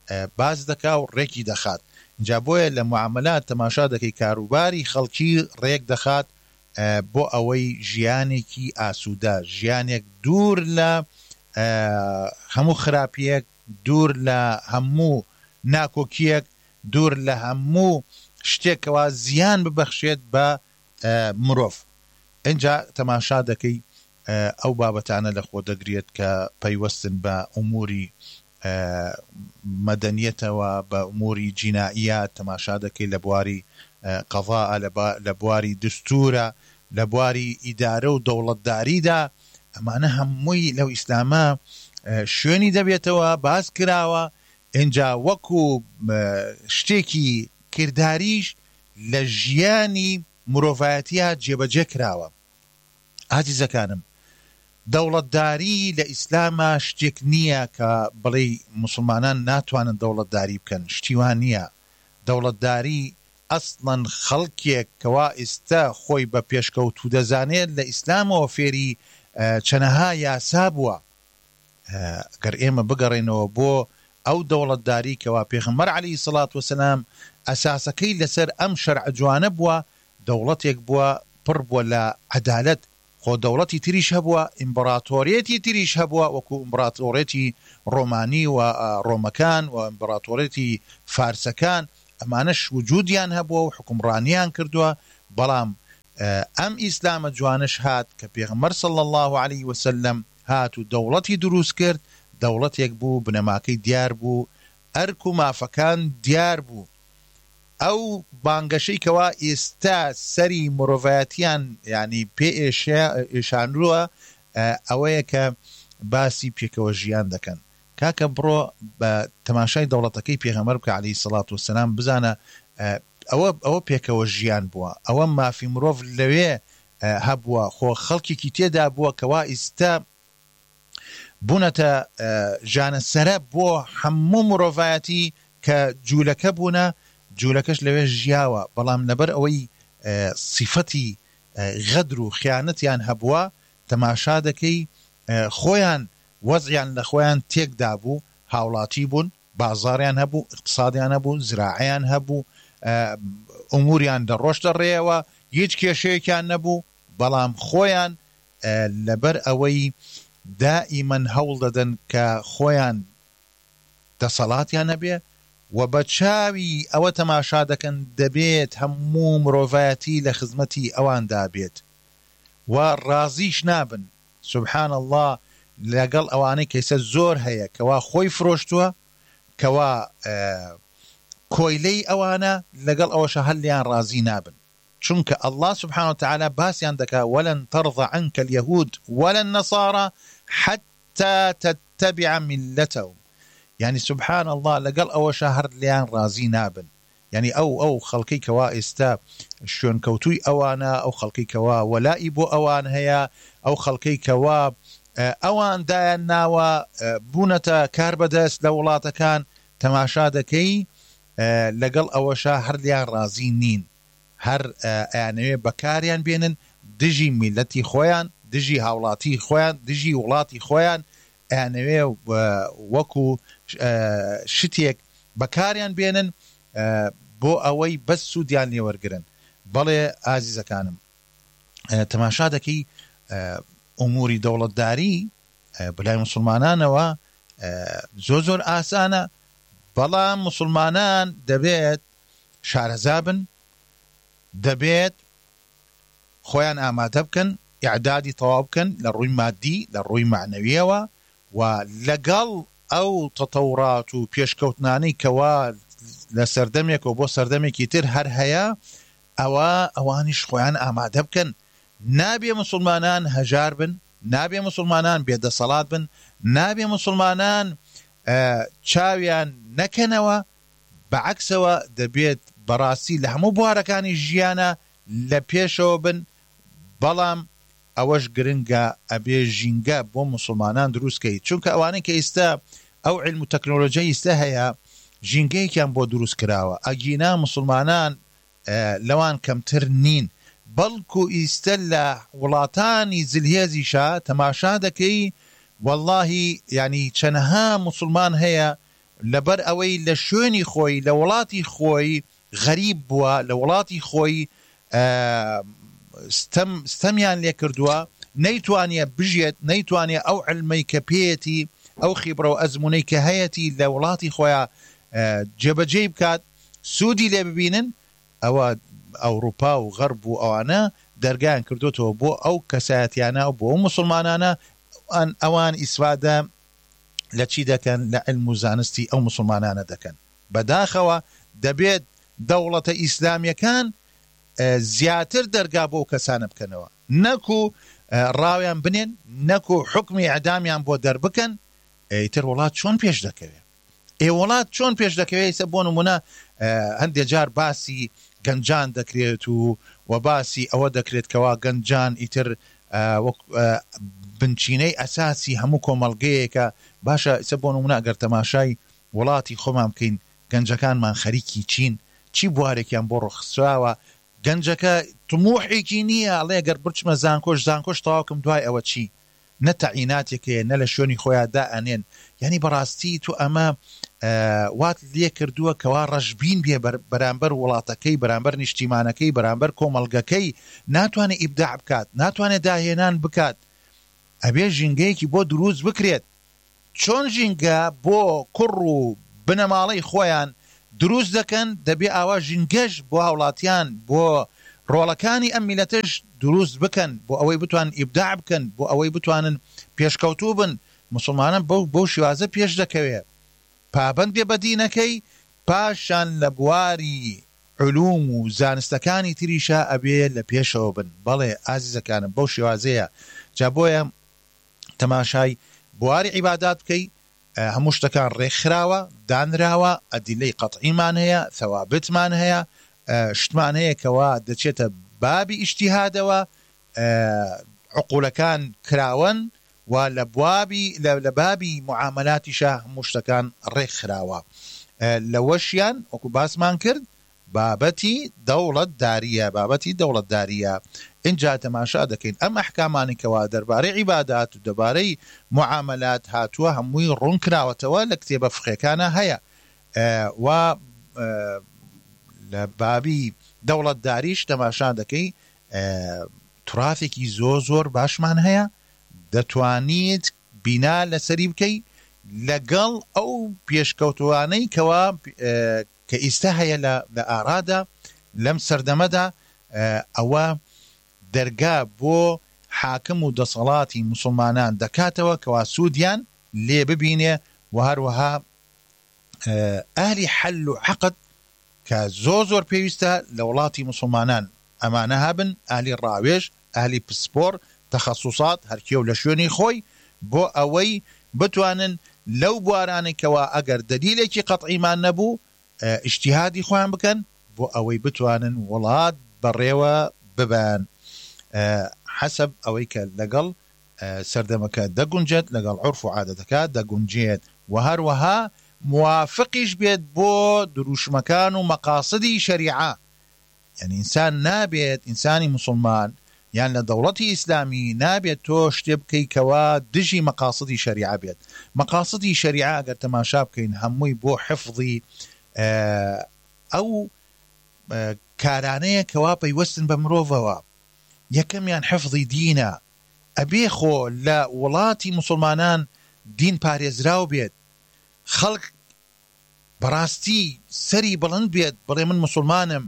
باز دەکا و ڕێکی دەخات. اینجا بۆیە لە معاملات تەماشا دەکەی کاروباری خەڵکی ڕێک دەخات بۆ ئەوەی ژیانێکی ئاسوودە، ژیانێک دوور لە هەموو خراپیەک، دوور لە هەموو ناکۆکیەک، دوور لە هەموو شتێکەوە زیان ببەخشێت بە مرۆڤ. اینجا تەماشا دەکەی ئەو بابەتانە لە خۆ دەگرێت کە پەیوەستن بە ئوموری مەدەنیەتەوە، بە ئوموری جینائیات، تەماشا دەکەی لە بواری قەضاء، لە بواری دستورە، لە بواری ئیدارە و دەوڵەتداریدا. ئەمانە هەمووی لەو ئیسلامە شوێنی دەبێتەوە، باز کراوە. اینجا وەکو شتێکی کرداریش لە ژیانی مرۆڤایەتیە جێبەجێ کراوە. ئازیزەکانم، دەوڵەتداری لە ئیسلامە شتێک نییە کە بڵێ موسڵمانان ناتوانن دەوڵەتداری بکەن، شتیوان نییە. دەوڵەتداری ئەسڵەن خەڵکێک کەوا ئێستا خۆی بە پێشکەوتوو دەزانێت لە ئیسلامەوە فێری چەنەها یاسا بووە. گەر ئێمە بگەڕێنەوە بۆ ئەو دەوڵەتداری کەوا پێغەمبەر عەلەیهی سەڵات وەسەلام ئەساسەکەی لەسەر ئەم شەرع جوانە بووە، دەوڵەتێک بووە پڕ بووە لە عەدالەت. خۆ دەوڵەتی تریش هەبووە، ئیمپراتۆریەتی تریش هەبووە، وەکو ئیمپراتۆریەتی ڕۆمانی و ڕۆمەکان و ئیمپراتۆریەتی فارسەکان، ئەمانەش وجودیان هەبووە و حکومڕانیان کردووە. بەڵام ئەم ئیسلامە جوانش هات کە پێغەمبەر صلی الله علیه وسلم هات و دەوڵەتی دروست کرد. دەوڵەتێک بوو، بنەماکەی دیار بوو، ئەرک و مافەکان دیار بوو. ئەو بانگەشەی کەوا ئێستا سەری مرۆڤایەتیان یعنی پێ ئێشانرووە ئەوەیە کە باسی پێکەوە ژیان دەکەن. کاکە بڕۆ بە تەماشای دەوڵەتەکەی پێغەمبەر بکە عەلەیهی سەڵات وەسەلام، بزانە ئەوە پێکەوە ژیان بووە، ئەوە مافی مرۆڤ لەوێ هەبووە. خۆ خەڵکێکی تێدا بووە کەوا ئێستا بوونەتە ژانەسەرە بۆ هەموو مرۆڤایەتی کە جوولەکە بوونە، جوولەکەش لەوێ ژیاوە. بەڵام لەبەر ئەوەی سیفەتی غەدر و خیانەتیان هەبووە، تەماشا دەکەی خۆیان وەزعیان لە خۆیان تێکدا بوو، هاوڵاتی بوون، بازاڕیان هەبوو، اقتصادیان هەبوو، زراعیان هەبوو، ئوموریان دەڕۆشتە ڕێەوە، هیچ کێشەیەکیان نەبوو. بەڵام خۆیان لەبەر ئەوەی دائیمەن هەوڵ دەدەن کە خۆیان دەسەڵاتیان هەبێ و بە چاوی ئەوە تەماشا دەکەن دەبێت هەموو مرۆڤایەتی لە خزمەتی ئەواندا بێت و ڕازیش نابن. سبحان الله، لەگەڵ ئەوانەی کەیسە زۆر هەیە کەوا خۆی فرۆشتووە، کەوا کۆیلەی ئەوانە، لەگەڵ ئەوەشە هەلیان ڕازی نابن. چونکە الله سبحانه وتعالى باسیان دەکا ولن ترضى عنك اليهود ولا النصارى حتى تتبع ملتهم. يعني سبحان الله لەگەڵ ئەوەشە هەر لیان ڕازی نابن. يعني ئەو خەڵکەی کەوا ئێستا شوێن کەوتووی ئەوانە، ئەو خەڵکەی کەوا وەلای بۆ ئەوان هەیە، ئەو خەڵکەی کەوا ئەوان دایان ناوە بوونەتە کار بەدەست لە وڵاتەکان، تەماشا دەکەی لەگەڵ ئەوەشە هەر لیان ڕازی نین. هەر ئەیانەوێ بەکاریان بێنن دژی میلەتی خۆیان، دژی هاوڵاتی خۆیان، دژی وڵاتی خۆیان، ئەیانەوێ وەکو شتێک بەکاریان بێنن بۆ ئەوەی بەس سوودیان لێوەرگرن. بەڵێ ئازیزەکانم، تەماشا دەکەی ئوموری دەوڵەتداری بەلای موسڵمانانەوە زۆر ئاسانە، بەڵام موسڵمانان دەبێت شارەزا بن، دەبێت خۆیان ئامادە بکەن، ئیعدادی تەواو بکەن لە ڕووی مادی، لە ڕووی معنەویەوە، و لەگەڵ ئەو تەتەورات و پێشکەوتنانەی کەوا لە سەردەمێکەوە بۆ سەردەمێکی تر هەر هەیە، ئەوانیش خۆیان ئامادە بکەن. نابێ موسڵمانان هەژار بن، نابێ موسڵمانان بێدەسەڵات بن، نابێ موسڵمانان چاویان نەکەنەوە، بەعەکسەوە دەبێت بەڕاستی لە هەموو بوارەکانی ژیانە لە پێشەوە بن. بەڵام ئەوەش گرنگە ئەبێ ژینگە بۆ موسڵمانان دروستکەیت، چونکە ئەوانەی کە ئێستا ئەو علم و تەکنۆلۆژیای ئێستا هەیە ژینگەیەکیان بۆ دروست کراوە. ئەگینا موسڵمانان لەوان کەمتر نین، بەڵکو ئیستە لە وڵاتانی زلهێزیشە تەماشا دەکەی واللهی یعنی چەنەها موسڵمان هەیە لەبەر ئەوەی لە شوێنی خۆی لە وڵاتی خۆی غەریب بووە لە وڵاتی خۆی ستەمیان لێ کردووە نەیتوانێ بژێت نەیتوانێ ئەو علمەی کە پێیەتی ئەو خیبرە و ئەزمونەی کە هەیەی لە وڵاتی خۆیان جێبەجێ بکات سوودی لێ ببینن ئەوە ئەوروپا و غەرب و ئەوانە دەرگایان کردوتەوە بۆ ئەو کەسایەتیانە و بۆ ئەو مسلمانانە ئەوان ئیسفادە لە چی دەکەن لە علم و زانستی ئەو مسلمانانە دەکەن بەداخەوە دەبێت دەوڵەتە ئیسلامیەکان زیاتر دەرگا بۆ کەسانە بکەنەوە نەکو ڕاویان بنێن نەکو حکمی ئەعدامیان بۆ دەربکەن ئیتر وڵات چۆن پێش دەکەوێت وڵات چۆن پێش دەکەوێت سە بۆ نمونە هەندێک جار باسی گەنجان دەکرێت و باسی ئەوە دەکرێت کەوا گەنجان ئیتر بنچینەی ئەساسی هەموو کۆمەڵگەیەکە باشە سە بۆ نمونە ئەگەر تەماشای وڵاتی خۆمان بکەین گەنجەکانمان خەریکی چین چی بوارێکیان بۆ ڕخسراوە گەنجەکە تموحێکی نییە ئەڵێ گەر برچمە زانکۆش تەواوکم دوای ئەوە چی نە تەعیناتێکەیە نە لە شوێنی خۆیان دائەنێن یعنی بەڕاستی تو ئەمە وات لێ کردووە کەوا ڕەشبین بێ بەرامبەر وڵاتەکەی بەرامبەر نیشتیمانەکەی بەرامبەر کۆمەڵگەکەی ناتوانێت ئیبداع بکات ناتوانێت داهێنان بکات ئەبێ ژینگەیەکی بۆ دروست بکرێت چۆن ژینگە بۆ کوڕ و بنەماڵەی خۆیان دروست دەکەن دەبێ ئاوا ژینگەش بۆ هاوڵاتیان بۆ ڕۆڵەکانی ئەم میلەتەش دروست بکەن بۆ ئەوەی بتوان ئیبداع بکەن بۆ ئەوەی بتوانن پێشکەوتوو بن مسلمانان بەو شێوازە پێش دەکەوێت پابەند بێ بە دینەکەی پاشان لە بواری علوم و زانستەکانی تریشە ئەبێ لە پێشەوە بن بەڵێ ئازیزەکانم بەو شێوازەیە جا بۆیە تەماشای بواری عیبادات بکەی هەموو شتەکان ڕێکخراوە دانراوە ئەدیلەی قەطعیمان هەیە ثەوابتمان هەیە شتمان هەیە کەوا دەچێتە بابی ئیجتیهادەوە عقولەکان کراون و لە بابی معاملاتیشە هەموو شتەکان ڕێکخراوە لەوەشیان وەکو باسمان کرد بابەتی دەوڵەتداریە اینجا تەماشا دەکەین ئەم ئەحکامانی کەوا دەربارەی عیبادات و دەربارەی معاملات هاتووە هەمووی ڕوون کراوەتەوە لە کتێبە فقهیەکانە هەیە و لە بابی دەوڵەتداریش تەماشا دەکەی تورافێکی زۆر باشمان هەیە دەتوانیت بینا لەسەری بکەی لەگەڵ ئەو پێشکەوتوانەی کەوا کە ئیستا هەیە لە ئارادا لەم سەردەمەدا ئەوە دەرگا بۆ حاکم و دەسەڵاتی مسلمانان دەکاتەوە کەوا سوودیان لێ ببینێ و هەروەها ئەهلی حەل و عەقد کە زۆر پێویستە لە وڵاتی مسلمانان ئەمانە هەبن ئەهلی ڕاوێژ ئەهلی پسپۆر تەخەسوسات هەرکێو لە شوێنی خۆی بۆ ئەوەی بتوانن لەو بوارانێکەوە ئەگەر دەلیلێکی قەطعیمان نەبوو ئیجتیهادی خۆیان بکەن بۆ ئەوەی بتوانن وڵات بەڕێوە ببەن حەسەب ئەوەی کە لەگەڵ سەردەمەکە دەگونجێت لەگەڵ عورف و عادەتەکە دەگونجێت و هەروەها موافقیش بێت بۆ دروشمەکان و مەقاصدی شەریعە یعنی ئینسان نابێت ئینسانی مسلمان یان لە دەوڵەتی ئیسلامی نابێت تۆ شتێ بکەیکەوە دژی مەقاصدی شەریعە بێت مەقاصدی شەریعە ئەگەر تەماشا بکەین هەمووی بۆ حفظی ئەو کارانەیە کەوا پەیوەستن بە مرۆڤەوە یەکەمیان حفظی دینە ئەبێ خۆ لە وڵاتی مسلمانان دین پارێزراو بێت خەڵک بەڕاستی سەری بڵند بێت بڵێ من مسلمانم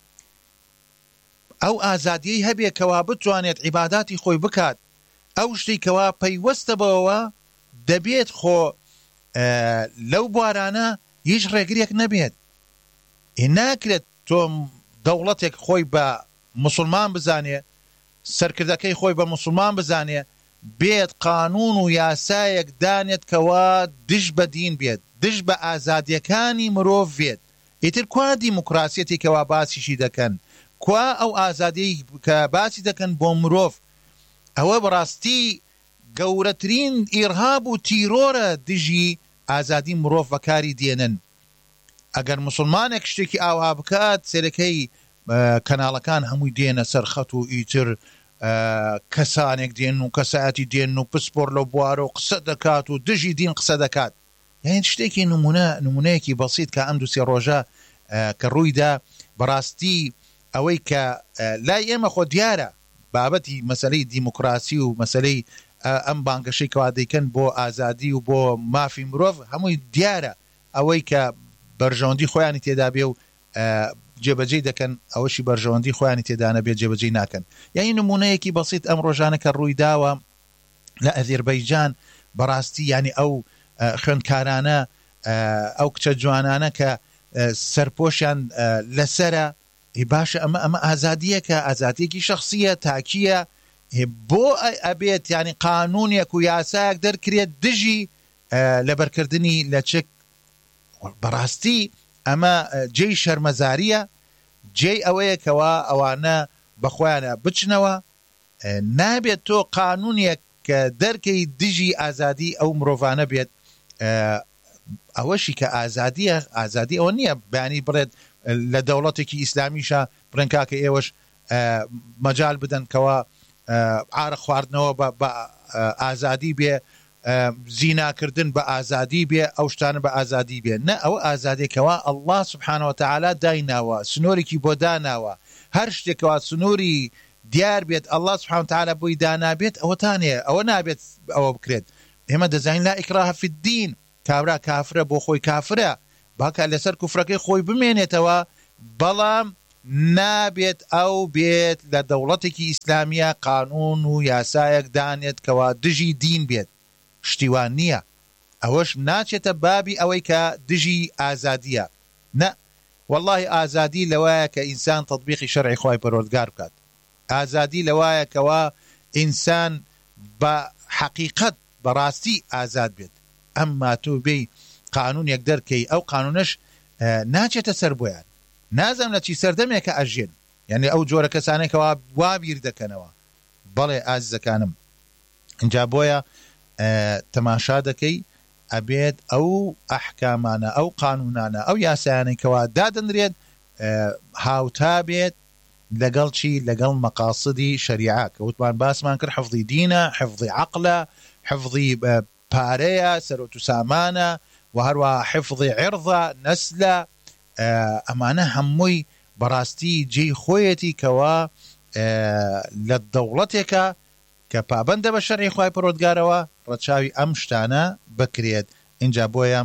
ئەو ئازادیەی هەبێ کەوا بتوانێت عیباداتی خۆی بکات ئەو شتەی کەوا پەیوەستە بەوە دەبێت خۆ لەو بوارانە هیچ ڕێگرێک نەبێت ناکرێت تۆ دەوڵەتێک خۆی بە مسلمان بزانێ سەرکردەکەی خۆی بە مسلمان بزانێ بێت قانون و یاسایەک دانێت کەوا دژ بە دین بێت دژ بە ئازادیەکانی مرۆڤ بێت ئیتر کوا دیموکراسیەتی کەوا باسیشی دەکەن کوا ئەو ئازادی کە باسی دەکەن بۆ مرۆڤ ئەوە بەڕاستی گەورەترین ئیرهاب و تیرۆرە دژی ئازادی مرۆڤ بەکاری دێنن ئەگەر مسلمانێک شتێکی ئاوا بکات سێرەکەی کەناڵەکان هەمووی دێنە سەر خەت و ئیتر کەسانێک دێن و کەسایەتی دێن و پسپۆر لەو بوارە و قسە دەکات و دژی دین قسە دەکات یعنی شتێکی نمونەیەکی بەسیط کە ئەم دووسێ ڕۆژە کە ڕوویدا بەڕاستی ئەوەی کە لای ئێمە خۆ دیارە بابەتی مەسەلەی دیموکراسی و مەسەلەی ئەم بانگەشەی کەوا دەیکەن بۆ ئازادی و بۆ مافی مرۆڤ هەمووی دیارە ئەوەی کە بەرژەوەندی خۆیانی تێدا بێ و جێبەجێ دەکەن ئەوەشی بەرژەوەندی خۆیانی تێدانە بێت جێبەجێ ناکەن. یعنی نمونەیەکی بەسیط ئەم ڕۆژانە کە ڕووی داوە لە ئەذێربەیجان بەڕاستی ینی ئەو خوێندکارانە ئەو کچە جوانانە کە سەرپۆشیان لەسرە باشە ئەمە ئازادیەکە ئازادیەکی شخصیە تاکیە بۆ ئەبێت ینی قانونێک و یاسایەک دەرکرێت دژی لەبەرکردنی لە چک بەڕاستی ئەمە جێی شەرمەزاریە جێی ئەوەیەکەوە ئەوانە بەخۆیانە بچنەوە نابێت تۆ قانونێک کە دەرکەی دژی ئازادی ئەو مرۆڤانە بێت ئەوەشی کە ئازادی ئەوە نییە بەیانی بڕێت لە دەوڵەتێکی ئیسلامیشە بڕنکاکە ئێوەش مەجال بدەن کەوە ئارە خواردنەوە بە ئازادی بێ زیناکردن بە ئازادی بێ ئەو شتانە بە ئازادی بێ نە ئەوە ئازادێکەوە الله سبحانه وتعالى دایناوە سنوورێکی بۆ داناوە هەر شتێکەوە سنووری دیار بێت الله سبحانه وتعالى بۆی دانابێت ئەوەتانێ ئەوە نابێت ئەوە بکرێت ئێمە دەزانین لا ئیکراه فی الدین کابرا کافرە بۆ خۆی کافرە باکە لەسەر کوفرەکەی خۆی بمێنێتەوە بەڵام نابێت ئەو بێت لە دەوڵەتێکی ئیسلامیە قانون و یاسایەک دانێت کەوا دژی دین بێت شتیوان نییە ئەوەش ناچێتە بابی ئەوەی کە دژی ئازادیە نە والله ئازادی لەوایە کە ئینسان تەطبیقی شەرعی خۆی پەروەردگار بکات ئازادی لەوایە کەوا ئینسان بە حەقیقەت بەڕاستی ئازاد بێت ئەمما تۆ بێی قانونێک دەرکەی ئەو قانونش ناچێتە سەر بۆیان نازەم لە چی سەردەمێکە ئەژێن یعنی ئەو جۆرە کەسانێکەوە وابیر دەکەنەوە بەڵێ ئازیزەکانم اینجا بۆیە تەماشا دەکەی ئەبێت ئەو ئەحکامانە ئەو قانونانە ئەو یاسایانێکەوە دادەنرێت هاوتا بێت لەگەڵ چی لەگەڵ مەقاصدی شەریعە کە وتمان باسمان کرد حفظی دینە حفظی عەقلە حفظی پارەیە سەرۆت و سامانە و هەروە حفظی عێرضە نەسلە ئەمانە هەمووی بەڕاستی جێی خۆیەتی کەوا لە دەوڵەتێکە کە پابەندە بە شەرعی خوای پەروەردگارەوە ڕەچاوی ئەم شتانە بکرێت اینجا بۆیە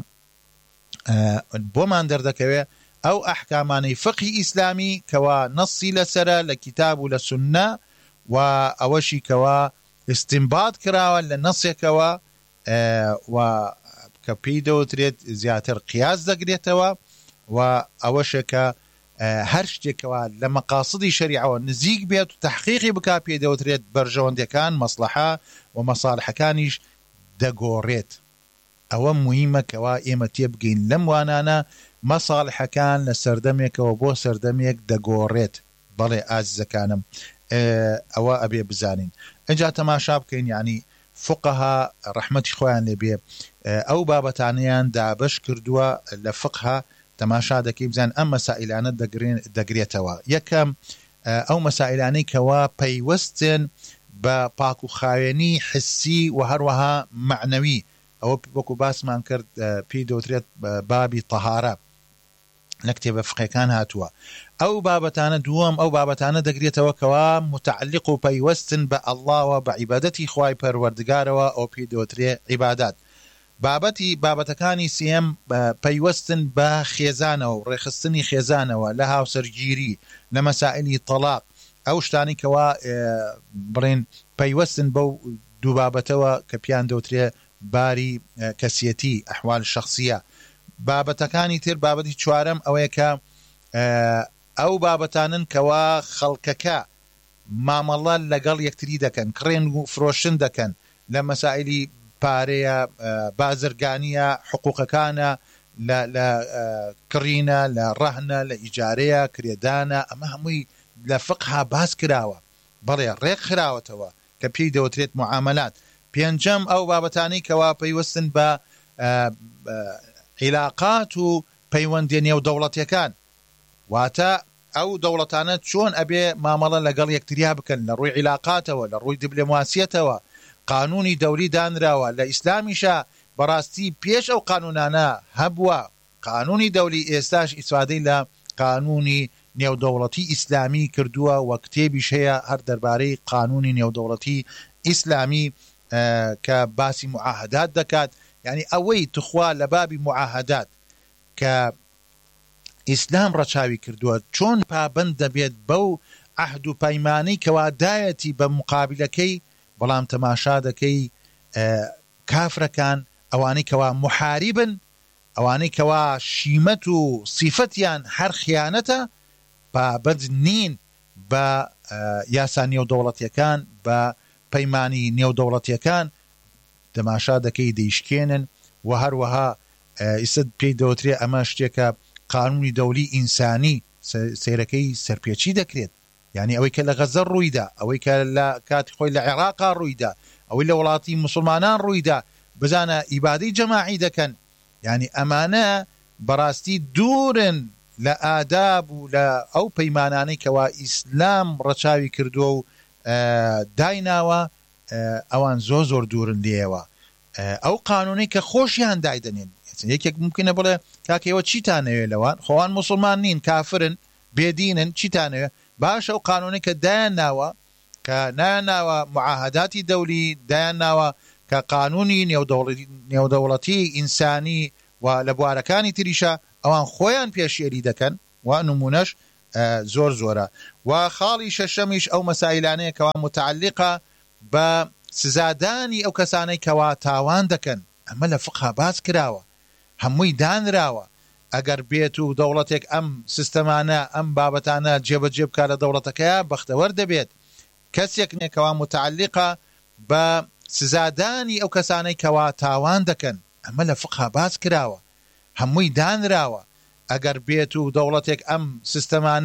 بۆمان دەردەکەوێت ئەو ئەحکامانەی فقهی ئیسلامی کەوا نەسی لەسرە لە کتاب و لە سونە و ئەوەشی کەوا استنباط کراوە لە نەسێکەوە و کە پێی دەوترێت زیاتر قیاس دەگرێتەوە و ئەوەشێکە هەر شتێکەوە لە مەقاصدی شەریعەوە نزیک بێت و تحقیقی بکا پێی دەوترێت بەرژەوەندەکان مەسلحە و مەساڵحەکانیش دەگۆڕێت ئەوە موهیمەکەوە ئێمە تێبگەین لەم وانانە مەساڵحەکان لە سەردەمێکەوە بۆ سەردەمێک دەگۆڕێت بەڵێ ئازیزەکانم ئەوە ئەبێ بزانین ئەجا تەماشا بکەین یعنی فقها ڕەحمەتی خۆیان لێبێ ئەو بابەتانیان دابش کردووە لە فقها تەماشا دەکەی بزان ئەم مەسائلانە دەگرێتەوە یەکەم ئەو مەسائلانەی کەوا پەیوەستن بە پاک و خاوێنی حسی و هەروەها معنەوی ئەوە وەکو باسمان کرد پێی دەوترێت بابی تەهارە لە کتێبە فقهەکان هاتووە ئەو بابەتانە دووەم ئەو بابەتانە دەگرێتەوە کەوا متعلق و پەیوەستن بە ئەڵڵاوە بە عیبادەتی خوای پەروەردگارەوە ئەو پێی دەوترێت عیبادات بابەتەکانی سێم پەیوەستن بە خێزانەوە و ڕێخستنی خێزانەوە لە هاوسەرگیری لە مەسائلی تەلاق ئەو شتانی کەوا بڕێن پەیوەستن بەو دوو بابەتەوە کە پیان دەوترێت باری کەسیەتی ئەحوال شخصیە بابەتەکانی تر بابەتی چوارەم ئەوەیە کە ئەو بابەتانن کەوا خەڵکەکە مامەڵە لەگەڵ یەکتری دەکەن کڕێن و فرۆشن دەکەن لە مەسائلی پارەیە بازرگانیە حقوقەکانە لە کڕینە لە ڕەهنە لە ئیجارەیە کرێدانە ئەمە هەمووی لە فقها باس کراوە بەڵێ ڕێک خراوەتەوە کە پێی دەوترێت معاملات پێنجەم ئەو بابەتانەی کەوا پەیوەستن بە عیلاقات و پەیوەندی نێو دەوڵەتیەکان واتە ئەو دەوڵەتانە چۆن ئەبێ مامەڵە لەگەڵ یەکتریا بکەن لە ڕووی عیلاقاتەوە لە ڕووی دیبلۆماسیەتەوە قانونی دەوری دانراوە لە ئیسلامیشە بەڕاستی پێش ئەو قانونانە هەبووە قانونی دەولی ئێستاش ئیسفادەی لە قانونی نێودەوڵەتی ئیسلامی کردووە و کتێبیش هەیە هەر دەربارەی قانونی نێودەوڵەتی ئیسلامی کە باسی معاهدات دەکات یعنی ئەوەی تخوا لە بابی معاهدات کە ئیسلام ڕەچاوی کردووە چۆن پابند دەبێت بەو عهد و پەیمانەی کەوادایەتی بە مقابلەکەی بەڵام تەماشا دەکەی کافرەکان ئەوانەی کەوا محاربن ئەوانەی کەوا شیمەت و صیفەتیان هەر خیانەتە پابند نین بە یاسا نێودەوڵەتیەکان بە پەیمانی نێودەوڵەتیەکان تەماشا دەکەی دەیشکێنن و هەروەها ئیسە پێی دەوترێ ئەمە شتێکە قانونی دەولی ئینسانی سیرەکەی سەرپێچی دەکرێت یعنی ئەوەی کە لە غەزە ڕوویدا ئەوەی کە لە کاتی خۆی لە عێراقا ڕوویدا ئەوەی لە وڵاتی مسلمانان ڕوویدا بزانە ئیبادەی جەماعی دەکەن یعنی ئەمانە بەڕاستی دوورن لە ئاداب و لە ئەو پەیمانانەی کەوا ئیسلام ڕەچاوی کردووە و دایناوە ئەوان زۆر دوورن لێەوە ئەو قانونەی کە خۆشیان دایدەنێن یەکێک ممکنە بڵێ کاکەوە چیتانەوێ لەوان خۆوان مسلمان نین کافرن بێدینن چیتانەوێ باش ئەو قانونەی کە دایان ناوە کە نایانناوە معاهداتی دەولی دایان ناوە کە قانونی نێودەوڵەتی ئینسانی و لە بوارەکانی تریشە ئەوان خۆیان پێشێری دەکەن و نمونەش زۆرە و خاڵی شەشەمیش ئەو مەسائلانەیە کەوا متعلقە بە سزادانی ئەو کەسانەی کەوا تاوان دەکەن ئەمە لە فقها باس کراوە هەمووی دانراوە ئەگەر بێت و دەوڵەتێک ئەم سیستەمانە ئەم بابەتانە جێبەجێ بکە لە دەوڵەتەکەیە بەختەوەر دەبێت کەسێک نێکەوە متعلقە بە سزادانی ئەو کەسانەی کەوا تاوان دەکەن ئەمە لە فقها باس کراوە هەمووی دانراوە ئەگەر بێت و دەوڵەتێک ئەم سیستەمانە